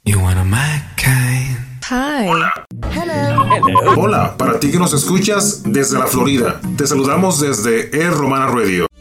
You wanna my kind. Hi. Hola, para ti que nos escuchas desde la Florida, te saludamos desde Romana Radio.